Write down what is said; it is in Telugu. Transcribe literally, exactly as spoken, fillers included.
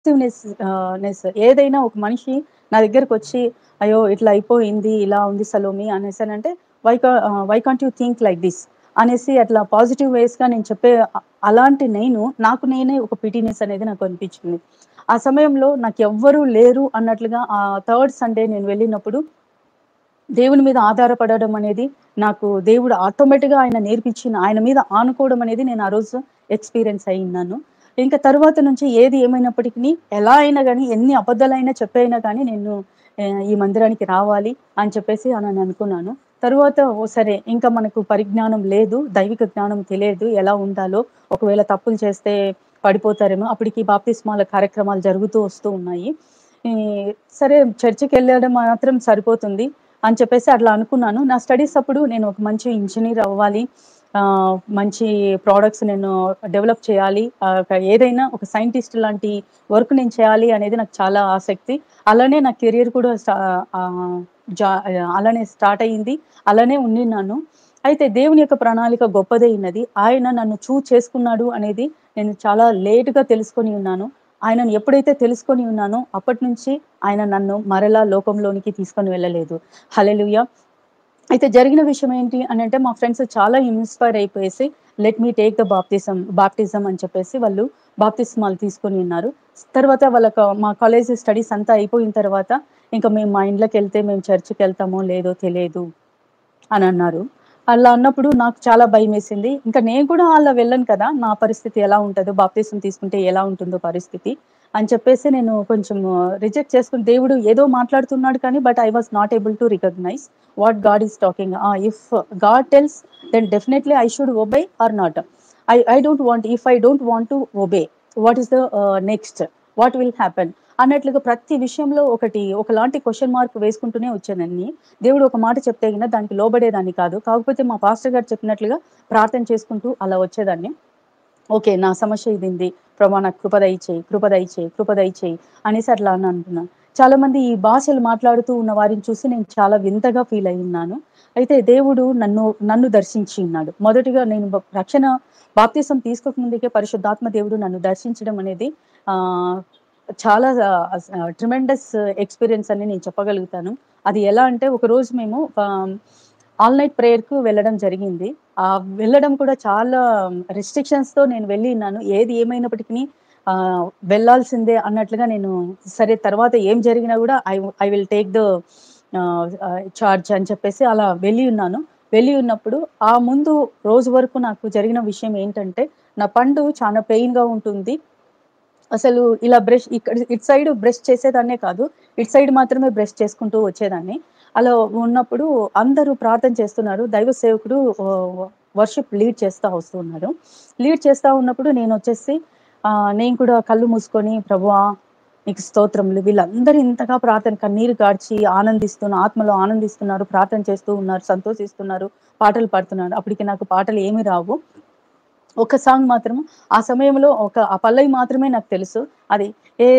నెస్ ఆహ్, నెస్ ఏదైనా ఒక మనిషి నా దగ్గరకొచ్చి, "అయ్యో! ఇట్లా అయిపోయింది, ఇలా ఉంది సలోమి" అనేసనంటే, "వై కా ఆహ్, why can't you think like this" అనేసి అట్లా పాజిటివ్ వేస్‌గా నేను చెప్పే అ అలాంటి నేను, నాకు నేనే ఒక పిటీనెస్ అనేది నాకు అనిపించింది. ఆ సమయంలో నాకెవ్వరు లేరు అన్నట్లుగా ఆ థర్డ్ సండే నేను వెళ్ళినప్పుడు దేవుని మీద ఆధారపడడం అనేది నాకు దేవుడు ఆటోమేటిక్‌గా ఆయన నేర్పించిన ఆయన మీద ఆనుకోవడం అనేది నేను ఆ రోజు ఎక్స్‌పీరియన్స్ అయ్యున్నాను. ఇంకా తరువాత నుంచి ఏది ఏమైనప్పటికిని ఎలా అయినా గాని, ఎన్ని అబద్దాలైనా చెప్పైనా కానీ నేను ఆహ్, ఈ మందిరానికి రావాలి అని చెప్పేసి అనని అనుకున్నాను. తరువాత ఓ సరే ఇంకా మనకు పరిజ్ఞానం లేదు. దైవిక జ్ఞానం తెలియదు. ఎలా ఉండాలో, ఒకవేళ తప్పులు చేస్తే పడిపోతారేమో. అప్పటికి బాప్తిస్మాల కార్యక్రమాలు జరుగుతూ వస్తూ ఉన్నాయి. ఈ సరే చర్చికెళ్ళడం మాత్రం సరిపోతుంది అని చెప్పేసి అట్లా అనుకున్నాను. నా స్టడీస్ అప్పుడు నేను ఒక మంచి ఇంజినీర్ అవ్వాలి. ఆహ్, మంచి ప్రొడక్ట్స్ నేను డెవలప్ చేయాలి. ఆహ్, ఒక ఏదైనా ఒక సైంటిస్ట్ లాంటి వర్క్ నేను చేయాలి అనేది నాకు చాలా ఆసక్తి. అలానే నా కెరియర్ కూడా స్టా ఆహ్, జా అలానే స్టార్ట్ అయింది. అలానే ఉండిన్నాను. అయితే దేవుని యొక్క ప్రణాళిక గొప్పదైనది. ఆయన నన్ను చూజ్ చేసుకున్నాడు అనేది నేను చాలా లేట్‌గా తెలుసుకొని ఉన్నాను. ఆయనను ఎప్పుడైతే తెలుసుకొని ఉన్నానో అప్పటినుంచి ఆయన నన్ను మరలా లోకంలోనికి తీసుకొని వెళ్ళలేదు. హల్లెలూయా! అయితే జరిగిన విషయం ఏంటి అనంటే మా ఫ్రెండ్స్ చాలా inspire అయిపోయేసి let me take the baptism, baptism అని చెప్పేసి వాళ్ళు బాప్తిస్మాలు తీసుకొని ఉన్నారు. తర్వాత వాళ్ళక మా కాలేజ్ స్టడీస్ అంతా అయిపోయిన తర్వాత ఇంక మేము మా ఇండ్లకెళ్తే మేము చర్చికెళ్తామో లేదో తెలియదు అనన్నారు. అలా అన్నప్పుడు నాకు చాలా భయమేసింది. ఇంక నేను కూడా అలా వెళ్ళను కదా! నా పరిస్థితి ఎలా ఉంటదో, బాప్తిసం తీసుకుంటే ఎలా ఉంటుందో పరిస్థితి అని చెప్పేసి నేను కొంచెం రిజెక్ట్ చేసుకొని దేవుడు ఏదో మాట్లాడుతున్నాడు కానీ but I was not able to recognise what God is talking. ఆ! If God tells then definitely I should obey are not. I I don't want if I don't want to obey what is the ఆహ్, నెక్స్ట్? What will happen? అన్నట్లుగా ప్రతి విషయంలో ఒకటి ఒకలాంటి క్వెషన్ మార్క్ వేసుకుంటూనే వచ్చేదాన్ని. దేవుడు ఒక మాట చెప్తే గిన దానికి లోబడేదాన్ని కాదు. కాకపోతే మా పాస్టర్ గారు చెప్పినట్లుగా ప్రార్థన చేసుకుంటూ అలా వచ్చేదాన్ని. ఓకే. నా సమస్య ఇదుంది. ప్రభా నాకు కృప దయచేయి, కృప దయచేయి, కృప దయచేయి అనేసి అట్లా అని అనుకున్నాను. చాలామంది ఈ భాషలు మాట్లాడుతూ ఉన్న వారిని చూసి నేను చాలా వింతగా ఫీల్ అయ్యున్నాను. అయితే దేవుడు నన్ను నన్ను దర్శించి ఉన్నాడు. మొదటిగా నేను బ రక్షణ బాప్తిసం తీసుకోక ముందుకే పరిశుద్ధాత్మ దేవుడు నన్ను దర్శించడం అనేది ఆహ్, చాలా ఆహ్, ట్రిమెండస్ ఎక్స్‌పీరియన్స్ అని నేను చెప్పగలుగుతాను. అది ఎలా అంటే ఒకరోజు మేము ఆహ్, ఆల్ నైట్ ప్రేయర్‌కు వెళ్ళడం జరిగింది. ఆహ్, వెళ్ళడం కూడా చాలా రిస్ట్రిక్షన్స్‌తో నేను వెళ్ళినాను. ఏది ఏమైనప్పటికిని ఆహ్, వెళ్ళాల్సిందే అన్నట్లుగా నేను సరే తర్వాత ఏం జరిగినా గూడా I I will take the ఆహ్, ఆహ్, చార్జ్ అని చెప్పేసి అలా వెళ్ళి ఉన్నాను. వెళ్ళి ఉన్నప్పుడు ఆ ముందు రోజు వరకు నాకు జరిగిన విషయం ఏంటంటే, నా పండు చాలా పెయిన్‌గా ఉంటుంది. అసలు ఇలా బ్రష్ ఇక్కడ ఇటు సైడ్ బ్రష్ చేసేదాన్నే కాదు. ఇటు సైడ్ మాత్రమే బ్రష్ చేసుకుంటూ వచ్చేదాన్ని. అలా ఉన్నప్పుడు అందరూ ప్రార్థన చేస్తున్నారు. దైవ సేవకుడు ఆహ్, వర్షిప్ లీడ్ చేస్తా వస్తున్నాడు. లీడ్ చేస్తా ఉన్నప్పుడు నేనొచ్చేసి ఆహ్, నేను కూడా కళ్ళు మూసుకొని ప్రభువా! నీకు స్తోత్రములు. వీళ్ళందరూ ఇంతగా ప్రార్థన కన్నీరు కార్చి ఆనందిస్తున్న ఆత్మలో ఆనందిస్తున్నారు. ప్రార్థన చేస్తూ ఉన్నారు. సంతోషిస్తున్నారు. పాటలు పాడుతున్నారు. అప్పటికి నాకు పాటలు ఏమి రావు. ఒక సాంగ్ మాత్రం ఆ సమయంలో ఒక ఆ పల్లవి మాత్రమే నాకు తెలుసు. అది ఏ